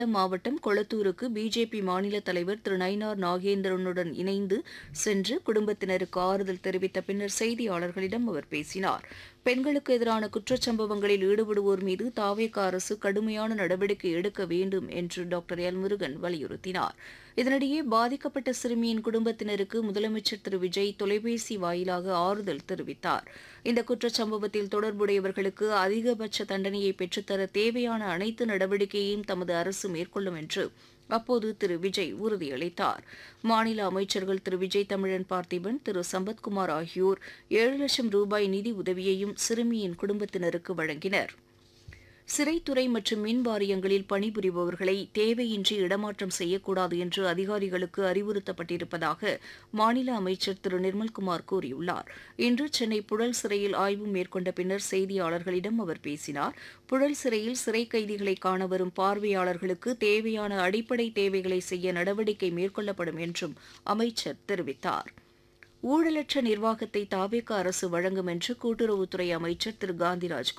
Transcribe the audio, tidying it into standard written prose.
மாவட்டம் கொளத்தூருக்கு பிஜேபி மாநில தலைவர் திரு நயினார் நாகேந்திரனுடன் இணைந்து சென்று குடும்பத்தினருக்கு ஆறுதல் தெரிவித்த பின்னர் செய்தியாளர்களிடம் அவர் பேசினார். பெண்களுக்கு எதிரான குற்றச்சம்பவங்களில் ஈடுபடுவோர் மீது தாவேக அரசு கடுமையான நடவடிக்கை எடுக்க வேண்டும் என்று டாக்டர் எல் முருகன் வலியுறுத்தினார். இதனிடையே பாதிக்கப்பட்ட சிறுமியின் குடும்பத்தினருக்கு முதலமைச்சர் திரு விஜய் தொலைபேசி வாயிலாக ஆறுதல் தெரிவித்தார். இந்த குற்றச்சம்பவத்தில் தொடர்புடையவர்களுக்கு அதிகபட்ச தண்டனையை பெற்றுத்தர தேவையான அனைத்து நடவடிக்கையையும் தமது அரசு மேற்கொள்ளும் என்று அப்போது திரு விஜய் உறுதியளித்தார். மாநில அமைச்சர்கள் திரு விஜய் தமிழன் பார்த்திபன், திரு சம்பத்குமார் ஆகியோர் 7,00,000 ரூபாய் நிதி உதவியையும் சிறுமியின் குடும்பத்தினருக்கு வழங்கினர். சிறைத்துறை மற்றும் மின் வாரியங்களில் பணிபுரிபவர்களை தேவையின்றி இடமாற்றம் செய்யக்கூடாது என்று அதிகாரிகளுக்கு அறிவுறுத்தப்பட்டிருப்பதாக மாநில அமைச்சர் திரு நிர்மல்குமார் கூறியுள்ளார். இன்று சென்னை புழல் சிறையில் ஆய்வு மேற்கொண்ட பின்னர் செய்தியாளர்களிடம் அவர் பேசினார். புழல் சிறையில் சிறை கைதிகளை காண வரும் பார்வையாளர்களுக்கு தேவையான அடிப்படை தேவைகளை செய்ய நடவடிக்கை மேற்கொள்ளப்படும் என்றும் அமைச்சர் தெரிவித்தார். ஊழலற்ற நிர்வாகத்தை தாவேக அரசு வழங்கும் என்று கூட்டுறவுத்துறை அமைச்சர் திரு காந்திராஜ்